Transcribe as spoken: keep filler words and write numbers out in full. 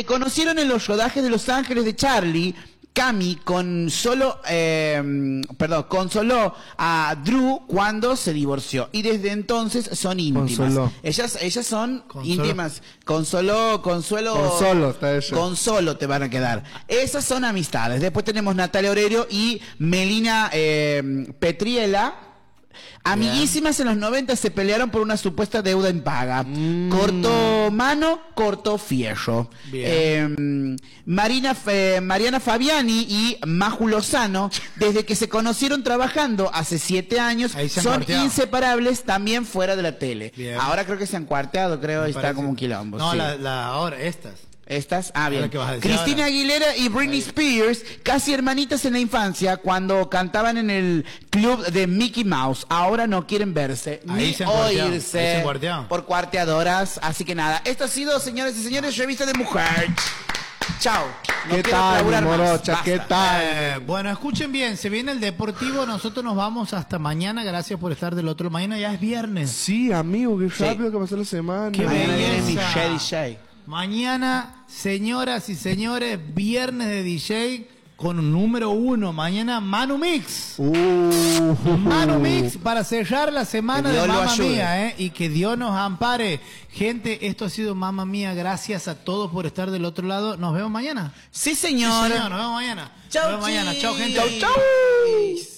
conocieron en los rodajes de Los Ángeles de Charlie. Cami con solo, eh, perdón, consoló a Drew cuando se divorció y desde entonces son íntimas. Consoló. Ellas, ellas son Consoló. íntimas. Consoló, consuelo. Consolo, está ella. Consolo te van a quedar. Esas son amistades. Después tenemos Natalia Oreiro y Melina eh, Petriela. Amiguísimas en los noventa se pelearon por una supuesta deuda impaga. Mm. Cortó mano, cortó fierro. Eh, Marina, eh, Mariana Fabiani y Maju Lozano, desde que se conocieron trabajando hace siete años, son cuarteado. inseparables también fuera de la tele. Bien. Ahora creo que se han cuarteado, creo, y está como un quilombo. No, sí. la, la, ahora, estas. Estas, ah, bien. Cristina ahora. Aguilera y Britney Spears, casi hermanitas en la infancia, cuando cantaban en el club de Mickey Mouse. Ahora no quieren verse Ahí ni se oírse cuarteado. por cuarteadoras. Así que nada, esto ha sido, señores y señores, Revista de Mujer. Chao. No ¿Qué tal, morocha? ¿Qué tal? Eh, bueno, escuchen bien, se viene el Deportivo, nosotros nos vamos hasta mañana, gracias por estar del otro. Mañana ya es viernes. Sí, amigo, qué rápido sí. que pasó la semana. Qué belleza. Mañana, señoras y señores, viernes de D J con un número uno. Mañana Manu Mix. Uh, Manu Mix para cerrar la semana de Mamma Mía, ¿eh? Y que Dios nos ampare. Gente, esto ha sido Mamma Mía. Gracias a todos por estar del otro lado. Nos vemos mañana. Sí, señor. Sí, señor. Nos vemos mañana. Chau, Nos vemos mañana. Chau, gente. Chau, chau.